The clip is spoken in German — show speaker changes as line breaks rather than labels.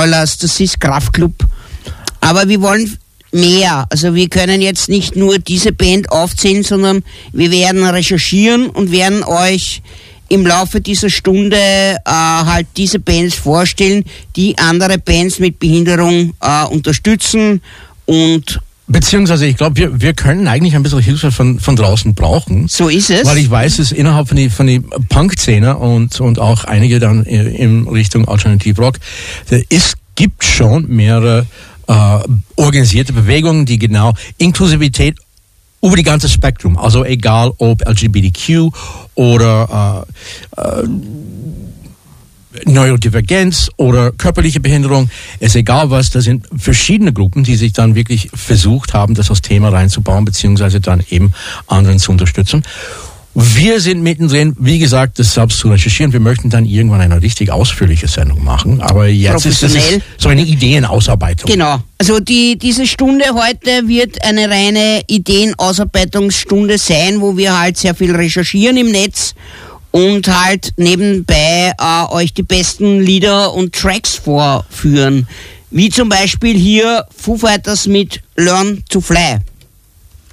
Oilers, das ist Kraftklub. Aber wir wollen mehr. Also wir können jetzt nicht nur diese Band aufzählen, sondern wir werden recherchieren und werden euch im Laufe dieser Stunde halt diese Bands vorstellen, die andere Bands mit Behinderung unterstützen und
beziehungsweise ich glaube, wir können eigentlich ein bisschen Hilfe von draußen brauchen.
So ist es.
Weil ich weiß, dass innerhalb von die Punk-Szene und auch einige dann in Richtung Alternativrock, es gibt schon mehrere organisierte Bewegungen, die genau Inklusivität über die ganze Spektrum, also egal ob LGBTQ oder Neurodivergenz oder körperliche Behinderung, ist egal was, das sind verschiedene Gruppen, die sich dann wirklich versucht haben, das als Thema reinzubauen, beziehungsweise dann eben anderen zu unterstützen. Wir sind mittendrin, wie gesagt, das selbst zu recherchieren. Wir möchten dann irgendwann eine richtig ausführliche Sendung machen. Aber jetzt ist es so eine Ideenausarbeitung.
Genau. Also diese Stunde heute wird eine reine Ideenausarbeitungsstunde sein, wo wir halt sehr viel recherchieren im Netz und halt nebenbei euch die besten Lieder und Tracks vorführen. Wie zum Beispiel hier Foo Fighters mit Learn to Fly.